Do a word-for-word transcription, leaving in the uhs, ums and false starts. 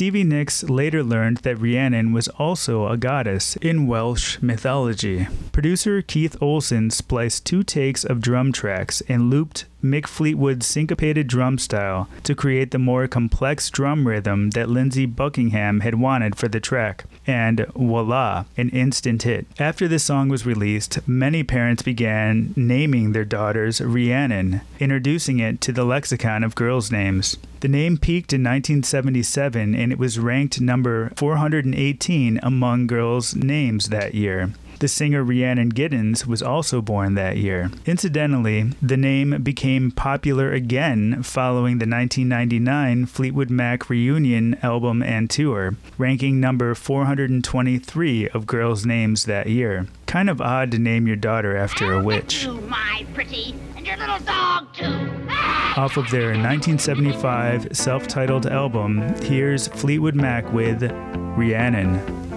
Stevie Nicks later learned that Rhiannon was also a goddess in Welsh mythology. Producer Keith Olsen spliced two takes of drum tracks and looped Mick Fleetwood's syncopated drum style to create the more complex drum rhythm that Lindsey Buckingham had wanted for the track. And voila, an instant hit. After the song was released, many parents began naming their daughters Rhiannon, introducing it to the lexicon of girls' names. The name peaked in nineteen seventy-seven, and it was ranked number four hundred eighteen among girls' names that year. The singer Rhiannon Giddens was also born that year. Incidentally, the name became popular again following the nineteen ninety-nine Fleetwood Mac reunion album and tour, ranking number four hundred twenty-three of girls' names that year. Kind of odd to name your daughter after a witch. You, my pretty, and your little dog too. Off of their nineteen seventy-five self-titled album, here's Fleetwood Mac with Rhiannon.